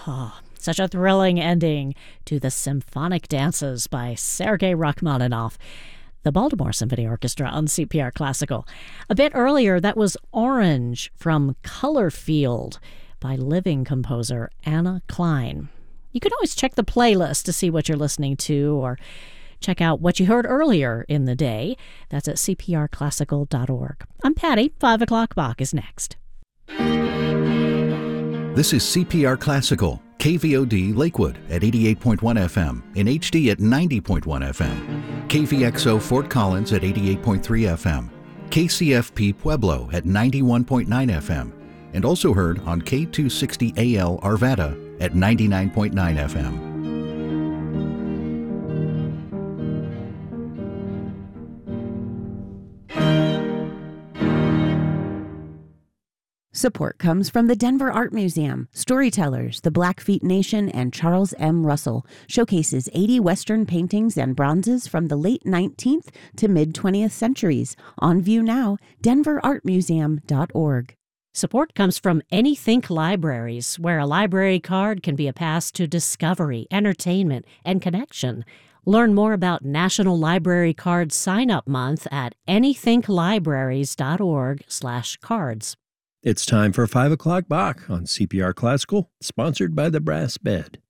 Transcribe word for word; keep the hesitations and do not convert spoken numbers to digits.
Oh, such a thrilling ending to the Symphonic Dances by Sergei Rachmaninoff, the Baltimore Symphony Orchestra on C P R Classical. A bit earlier, that was Orange from Color Field by living composer Anna Klein. You can always check the playlist to see what you're listening to or check out what you heard earlier in the day. That's at c p r classical dot org. I'm Patty. Five o'clock Bach is next. This is C P R Classical, K V O D Lakewood at eighty-eight point one F M, in H D at ninety point one F M, K V X O Fort Collins at eighty-eight point three F M, K C F P Pueblo at ninety-one point nine F M, and also heard on K two sixty A L Arvada at ninety-nine point nine F M. Support comes from the Denver Art Museum. Storytellers, the Blackfeet Nation, and Charles M. Russell showcases eighty Western paintings and bronzes from the late nineteenth to mid-twentieth centuries. On view now, denver art museum dot org. Support comes from AnyThink Libraries, where a library card can be a pass to discovery, entertainment, and connection. Learn more about National Library Card Sign-Up Month at anythink libraries dot org slash cards. It's time for five o'clock Bach on C P R Classical, sponsored by the Brass Bed.